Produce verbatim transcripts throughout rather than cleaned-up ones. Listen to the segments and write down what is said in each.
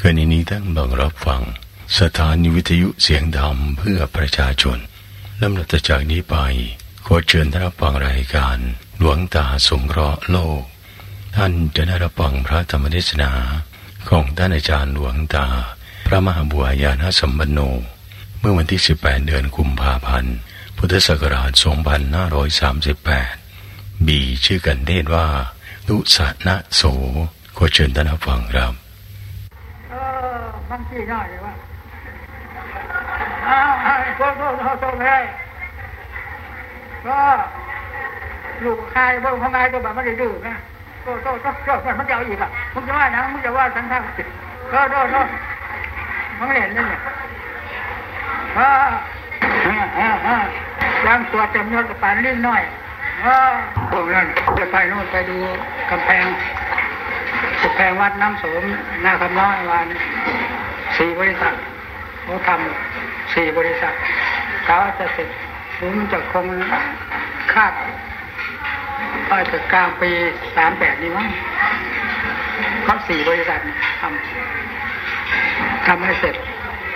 ขณะนี้ท่านกำลังรับฟังสถานีวิทยุเสียงธรรมเพื่อประชาชนลำดับจากนี้ไปขอเชิญท่านรับฟังรายการหลวงตาสงเคราะห์โลกท่านจะได้รับฟังพระธรรมเทศนาของท่านอาจารย์หลวงตาพระมหาบัวยานสัมปันโนเมื่อวันที่สิบแปดเดือนกุมภาพันธ์พุทธศักราชสองพันห้าร้อยสามสิบแปดบีชื่อกันเทศว่าตุสนะโสขอเชิญท่านรับฟังครับบางทีน้อยเลยว่าอ้าวไอ้โซ่โซ่โซ่โซ่ไม่ได้ก็ลูกใครเบิ่งของไงก็แบบไม่ได้ดื้อนะโซ่โซ่โซ่โซ่มันจะเอาอีกอ่ะมึงจะว่านะมึงจะว่าทั้งทั้งโซ่โซ่โซ่มันเล่นเล่นเนี่ยอ่าอ่าอ่ายังตัวเต็มยศกับปานลิ้นน้อยอ่าพวกนั้นจะไปโน่นไปดูกำแพงกำแพงวัดน้ำโสมหน้าคำน้อยวันสี่บริษัทเขาทำสี่บริษัทเขาจะเสร็จผมจะคงคาดว่าจะกลางปีสามแปดนี้มั้งเขาสี่บริษัททำทำให้เสร็จ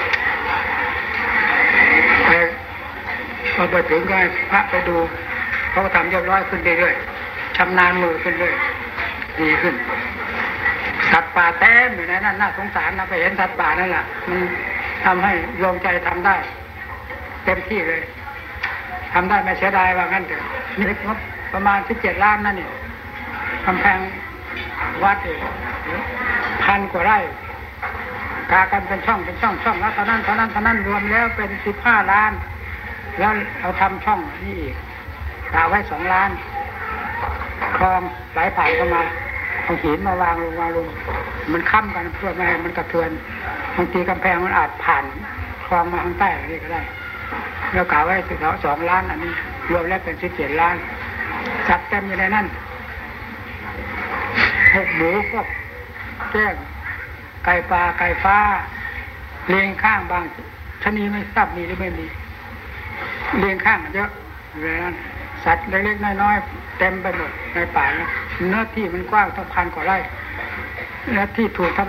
ไปพอไปถึงก็ให้พระไปดูเขาก็ทำเรียบร้อยขึ้นเรื่อยๆชำนาญมือขึ้นเรื่อยดีขึ้นสัตว์ป่าเต็มอยู่ในนั้นน่าสงสารนะไปเห็นสัตว์ป่านั่นแหละมันทำให้โยงใจทำได้เต็มที่เลยทำได้ไม่เสียดายว่างั้นเถอะมีงบประมาณสิบเจ็ดล้านนั่นนี่กำแพงวัดเองพันกว่าไร่กากันเป็นช่องเป็นช่องช่องแล้วตอนนั้นตอนนั้นตอนนั้นรวมแล้วเป็นสิบห้าล้านแล้วเราทำช่องนี่อีกกาไว้สองล้านคลองไหลผ่านเข้ามาเอาหินมาวางลงวางลงมันค้ำกันเพื่อไม่ให้มันกระเทือนบางทีกำแพงมันอาจผ่านคลองมาข้างใต้อะไรก็ได้แล้วกล่าวไว้ถึงสองล้านอันนี้รวมแล้วเป็นสิบเจ็ดล้านจัดเต็มอยู่ในนั้นพวกหมูพวกแก้งไก่ปลาไก่ฟ้าเลี้ยงข้างบางชนิดไม่ทราบมีหรือไม่มีเลี้ยงข้างเยอะเลยนั้นสัตว์เล็กๆน้อยๆเต็มไปหมดในป่าเนื้อที่มันกว้างตั้งพันกว่าไร่เนื้อที่ถูกทำ